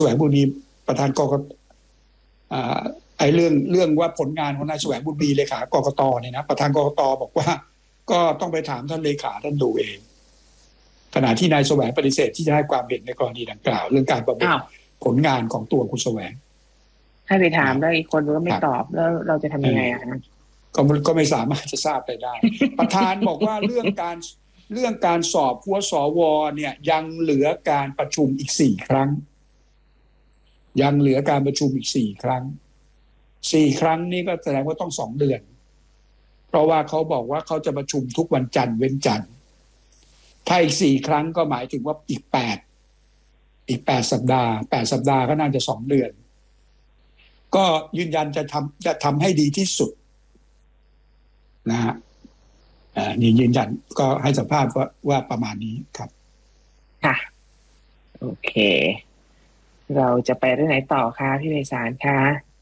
วงบุญมีประธานกกตไอ้เรื่องว่าผลงานของนายแสวงบุญมีเลขากกตเนี่ยนะประธานกกตบอกว่าก็ต้องไปถามท่านเลขาท่านดูเองขณะที่นายแสวงปฏิเสธที่จะให้ความเห็นในกรณีดังกล่าวเรื่องการประเมินผลงานของตัวคุณแสวงให้ไปถามแล้วอีกคนก็ไม่ตอบแล้วเราจะทำยังไงก็ไม่สามารถจะทราบไปได้ ประธานบอกว่าเรื่องการสอบผู้สวเนี่ยยังเหลือการประชุมอีก4 ครั้งยังเหลือการประชุมอีก4 ครั้งนี่ก็แสดงว่าต้อง2 เดือนเพราะว่าเขาบอกว่าเขาจะประชุมทุกวันจันทร์เว้นจันทร์ถ้าอีก4 ครั้งก็หมายถึงว่าอีก8 สัปดาห์8 สัปดาห์ก็น่าจะ2 เดือนก็ยืนยันจะทำให้ดีที่สุดนะฮะนี่ยืนยันก็ให้สัมภาษณ์ว่าประมาณนี้ครับค่ะโอเคเราจะไปเรื่องไหนต่อคะพี่ไพศาลคะ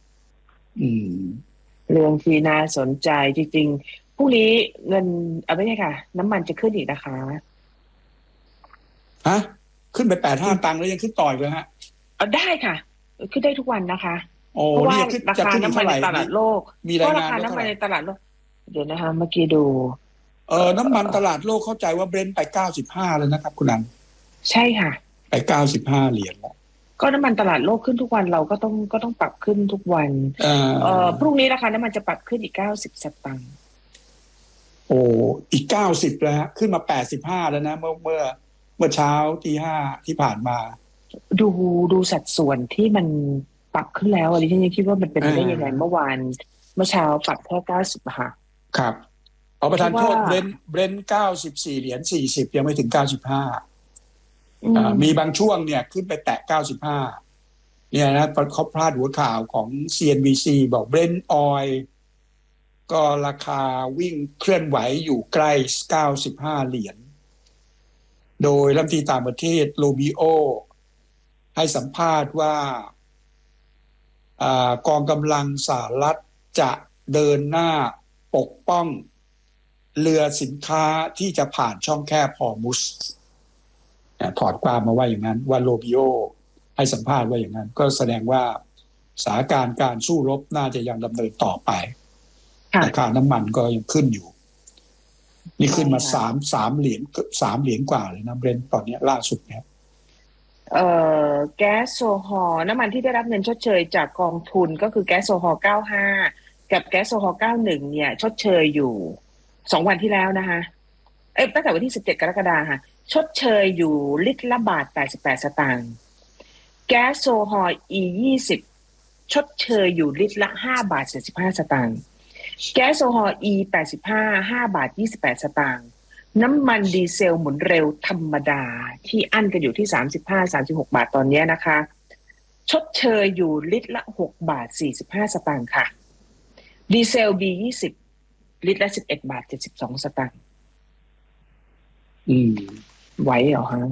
เรื่องที่น่าสนใจจริงๆพรุ่งนี้เงินไม่ใช่ค่ะน้ำมันจะขึ้นอีกนะคะขึ้นไป85 ตังค์แล้วยังขึ้นต่ออีกเลยฮะได้ค่ะขึ้นได้ทุกวันนะคะเพราะว่าราคาน้ำมันในตลาดโลกมีรายงานราคาน้ำมันในตลาดโลกเดี๋ยวนะคะเมื่อกี้ดูน้ำมันตลาดโลกเข้าใจว่าเบรนท์ไป95เลยนะครับคุณนันใช่ค่ะไป95 เหรียญแล้วก็น้ำมันตลาดโลกขึ้นทุกวันเราก็ต้องปรับขึ้นทุกวันพรุ่งนี้ราคาน้ำมันจะปรับขึ้นอีก90 สตางค์อีก90แล้วขึ้นมา85แล้วนะเมื่อเช้าตี 5ที่ผ่านมาดูสัดส่วนที่มันปรับขึ้นแล้วอะไรที่คิดว่ามันเป็นไปได้ยังไงเมื่อเช้าปรับแค่90ค่ะครับประธานโทษเบรนท์94 เหรียญ 40ยังไม่ถึง95มีบางช่วงเนี่ยขึ้นไปแตะ95เนี่ยนะเขาพลาดหัวข่าวของ CNBC บอกเบรนท์ออยล์ก็ราคาวิ่งเคลื่อนไหวอยู่ใกล้95 เหรียญโดยรัฐมนตรีต่างประเทศโรบิโอให้สัมภาษณ์ว่ากองกำลังสหรัฐจะเดินหน้าปกป้องเรือสินค้าที่จะผ่านช่องแคบฮอร์มุซถอดความมาว่าอย่างนั้นว่าโรบิโอให้สัมภาษณ์ว่าอย่างนั้นก็แสดงว่าสถานการณ์การสู้รบน่าจะยังดำเนินต่อไปราคาน้ำมันก็ยังขึ้นอยู่นี่ขึ้นมา3 เหรียญกว่าเลยนะเบรนท์ตอนนี้ล่าสุดเนี่ยแก๊สโซฮอล์น้ำมันที่ได้รับเงินชดเชยจากกองทุนก็คือแก๊สโซฮอล์95กับแก๊สโซฮอล์91เนี่ยชดเชยอยู่2 วันที่แล้วนะคะตั้งแต่วันที่17 กรกฎาคมค่ะชดเชยอยู่ลิตรละ1.88 บาทแก๊สโซฮอล์ E20 ชดเชยอยู่ลิตรละ5.75 บาทแก๊สโซฮอล์ E85 5.28 บาทน้ำมันดีเซลหมุนเร็วธรรมดาที่อั้นกันอยู่ที่35-36 บาทตอนนี้นะคะชดเชยอยู่ลิตรละ6.45 บาทค่ะดีเซล B20 ลิตรละ11.72 บาทไหวเหรอฮะ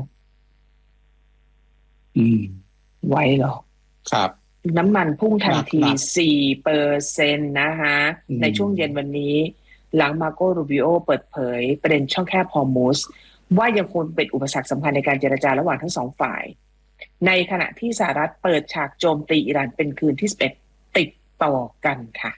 ไหวเหรอครับน้ำมันพุ่งทันที 4% นะคะในช่วงเย็นวันนี้หลังมาโกรูบิโอเปิดเผยประเด็นช่องแคบฮอร์มุซว่ายังคงเป็นอุปสรรคสำคัญในการเจรจาระหว่างทั้งสองฝ่ายในขณะที่สหรัฐเปิดฉากโจมตีอิหร่านเป็นคืนที่11ติดต่อกันค่ะ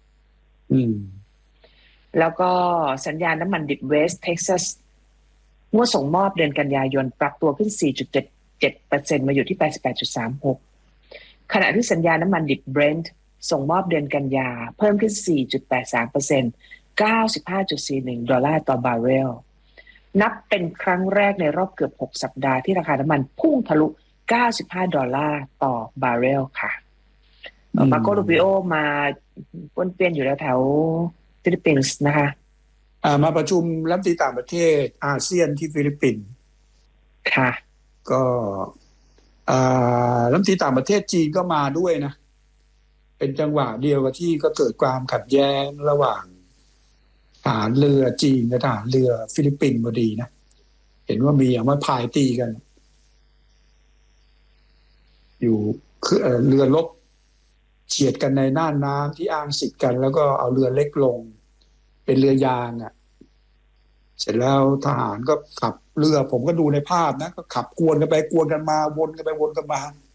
แล้วก็สัญญาณน้ำมันดิบเวสต์เท็กซัสงวดส่งมอบเดือนกันยายนปรับตัวขึ้น 4.77% มาอยู่ที่ 88.36 ขณะที่สัญญาณน้ำมันดิบเบรนท์ส่งมอบเดือนกันยาเพิ่มขึ้น 4.83% $95.41 ต่อบาร์เรลนับเป็นครั้งแรกในรอบเกือบ6 สัปดาห์ที่ราคาน้ำมันพุ่งทะลุ$95ต่อบาร์เรลค่ะมาโกรูบิโอมาป้วนเปี้ยนอยู่แถวฟิลิปปินส์นะคะมาประชุมรัฐมนตรีต่างประเทศอาเซียนที่ฟิลิปปินส์ค่ะก็รัฐมนตรีต่างประเทศจีนก็มาด้วยนะเป็นจังหวะเดียวกับที่ก็เกิดความขัดแย้งระหว่างทหารเรือจีนกับทหารเรือฟิลิปปินส์พอดีนะเห็นว่ามีอย่างว่าพายตีกันอยู่คือเรือรบเฉียดกันในน่านน้ำที่อ้างสิทธิ์กันแล้วก็เอาเรือเล็กลงเป็นเรือยางเสร็จแล้วทหารก็ขับเรือผมก็ดูในภาพนะก็ขับกวนกันไปกวนกันมาวนกันไปวนกันมา